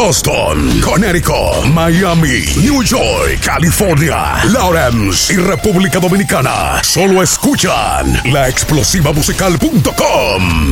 Boston, Connecticut, Miami, New York, California, Lawrence y República Dominicana. Solo escuchan laexplosivamusical.com.